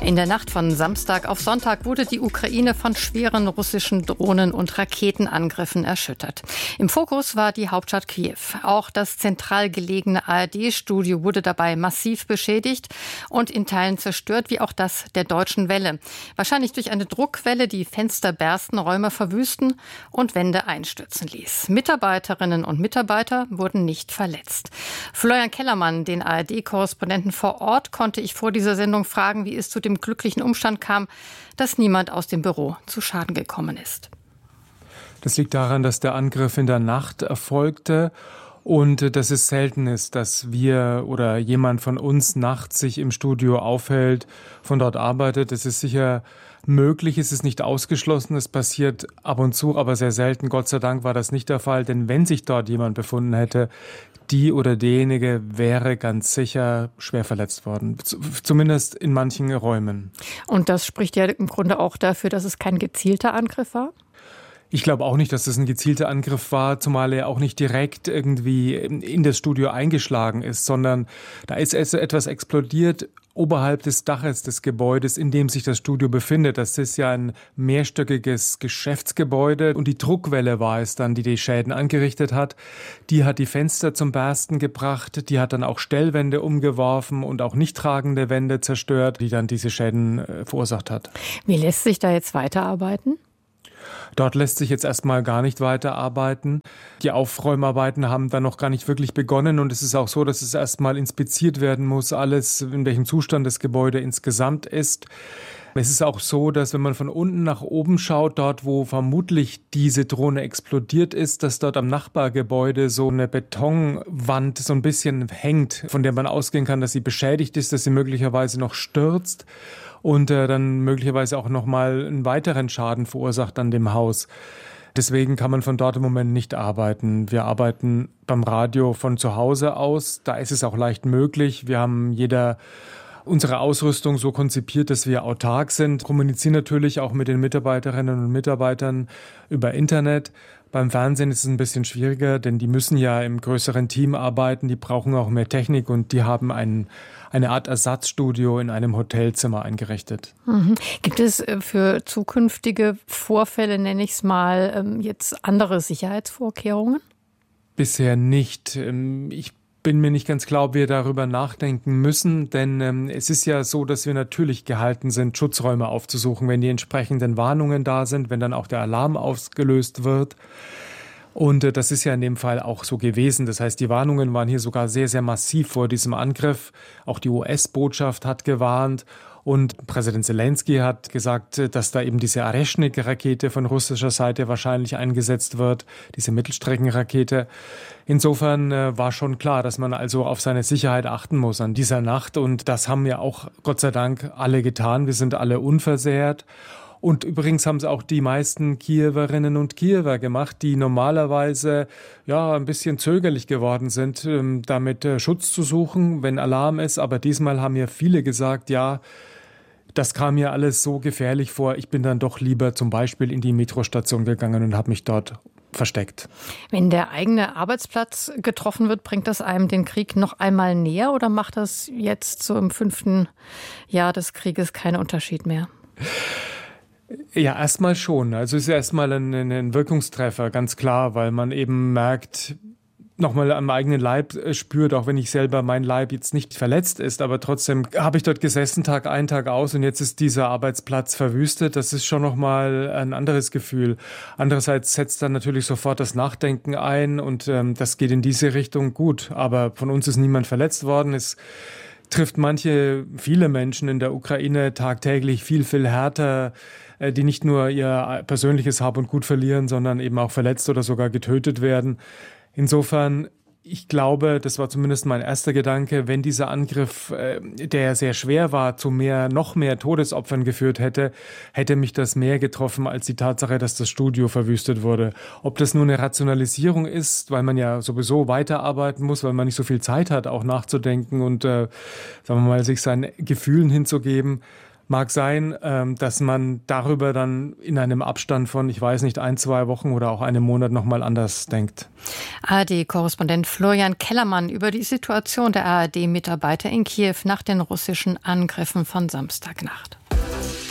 In der Nacht von Samstag auf Sonntag wurde die Ukraine von schweren russischen Drohnen- und Raketenangriffen erschüttert. Im Fokus war die Hauptstadt Kiew. Auch das zentral gelegene ARD-Studio wurde dabei massiv beschädigt und in Teilen zerstört, wie auch das der Deutschen Welle. Wahrscheinlich durch eine Druckwelle, die Fenster bersten, Räume verwüsten und Wände einstürzen ließ. Mitarbeiterinnen und Mitarbeiter wurden nicht verletzt. Florian Kellermann, den ARD-Korrespondenten vor Ort, konnte ich vor dieser Sendung fragen, wie es zu dem glücklichen Umstand kam, dass niemand aus dem Büro zu Schaden gekommen ist. Das liegt daran, dass der Angriff in der Nacht erfolgte und dass es selten ist, dass wir oder jemand von uns nachts sich im Studio aufhält, von dort arbeitet. Es ist sicher möglich, es ist nicht ausgeschlossen, es passiert ab und zu, aber sehr selten. Gott sei Dank war das nicht der Fall, denn wenn sich dort jemand befunden hätte, die oder derjenige wäre ganz sicher schwer verletzt worden, zumindest in manchen Räumen. Und das spricht ja im Grunde auch dafür, dass es kein gezielter Angriff war? Ich glaube auch nicht, dass das ein gezielter Angriff war, zumal er auch nicht direkt irgendwie in das Studio eingeschlagen ist, sondern da ist also etwas explodiert oberhalb des Daches des Gebäudes, in dem sich das Studio befindet. Das ist ja ein mehrstöckiges Geschäftsgebäude und die Druckwelle war es dann, die die Schäden angerichtet hat. Die hat die Fenster zum Bersten gebracht, die hat dann auch Stellwände umgeworfen und auch nicht tragende Wände zerstört, die dann diese Schäden verursacht hat. Wie lässt sich da jetzt weiterarbeiten? Dort lässt sich jetzt erstmal gar nicht weiterarbeiten. Die Aufräumarbeiten haben dann noch gar nicht wirklich begonnen und es ist auch so, dass es erstmal inspiziert werden muss, alles, in welchem Zustand das Gebäude insgesamt ist. Es ist auch so, dass wenn man von unten nach oben schaut, dort wo vermutlich diese Drohne explodiert ist, dass dort am Nachbargebäude so eine Betonwand so ein bisschen hängt, von der man ausgehen kann, dass sie beschädigt ist, dass sie möglicherweise noch stürzt und dann möglicherweise auch nochmal einen weiteren Schaden verursacht an dem Haus. Deswegen kann man von dort im Moment nicht arbeiten. Wir arbeiten beim Radio von zu Hause aus. Da ist es auch leicht möglich. Wir haben unsere Ausrüstung so konzipiert, dass wir autark sind, kommunizieren natürlich auch mit den Mitarbeiterinnen und Mitarbeitern über Internet. Beim Fernsehen ist es ein bisschen schwieriger, denn die müssen ja im größeren Team arbeiten, die brauchen auch mehr Technik und die haben eine Art Ersatzstudio in einem Hotelzimmer eingerichtet. Mhm. Gibt es für zukünftige Vorfälle, nenne ich es mal, jetzt andere Sicherheitsvorkehrungen? Bisher nicht. Ich bin mir nicht ganz klar, ob wir darüber nachdenken müssen, denn es ist ja so, dass wir natürlich gehalten sind, Schutzräume aufzusuchen, wenn die entsprechenden Warnungen da sind, wenn dann auch der Alarm ausgelöst wird. Und das ist ja in dem Fall auch so gewesen. Das heißt, die Warnungen waren hier sogar sehr, sehr massiv vor diesem Angriff. Auch die US-Botschaft hat gewarnt. Und Präsident Zelensky hat gesagt, dass da eben diese Areschnik-Rakete von russischer Seite wahrscheinlich eingesetzt wird, diese Mittelstreckenrakete. Insofern war schon klar, dass man also auf seine Sicherheit achten muss an dieser Nacht. Und das haben ja auch Gott sei Dank alle getan. Wir sind alle unversehrt. Und übrigens haben es auch die meisten Kiewerinnen und Kiewer gemacht, die normalerweise ein bisschen zögerlich geworden sind, damit Schutz zu suchen, wenn Alarm ist. Aber diesmal haben ja viele gesagt, das kam mir alles so gefährlich vor. Ich bin dann doch lieber zum Beispiel in die Metrostation gegangen und habe mich dort versteckt. Wenn der eigene Arbeitsplatz getroffen wird, bringt das einem den Krieg noch einmal näher oder macht das jetzt so im 5. Jahr des Krieges keinen Unterschied mehr? Ja, erstmal schon. Also es ist erstmal ein Wirkungstreffer, ganz klar, weil man eben merkt, nochmal am eigenen Leib spürt, auch wenn ich selber mein Leib jetzt nicht verletzt ist, aber trotzdem habe ich dort gesessen, Tag ein, Tag aus und jetzt ist dieser Arbeitsplatz verwüstet. Das ist schon nochmal ein anderes Gefühl. Andererseits setzt dann natürlich sofort das Nachdenken ein und das geht in diese Richtung gut. Aber von uns ist niemand verletzt worden. Es trifft viele Menschen in der Ukraine tagtäglich viel, viel härter, die nicht nur ihr persönliches Hab und Gut verlieren, sondern eben auch verletzt oder sogar getötet werden. Insofern, ich glaube, das war zumindest mein erster Gedanke, wenn dieser Angriff, der sehr schwer war, zu noch mehr Todesopfern geführt hätte, hätte mich das mehr getroffen als die Tatsache, dass das Studio verwüstet wurde. Ob das nur eine Rationalisierung ist, weil man ja sowieso weiterarbeiten muss, weil man nicht so viel Zeit hat, auch nachzudenken und, sagen wir mal, sich seinen Gefühlen hinzugeben, Mag sein, dass man darüber dann in einem Abstand von, ich weiß nicht, 1-2 Wochen oder auch einem Monat nochmal anders denkt. ARD-Korrespondent Florian Kellermann über die Situation der ARD-Mitarbeiter in Kiew nach den russischen Angriffen von Samstagnacht.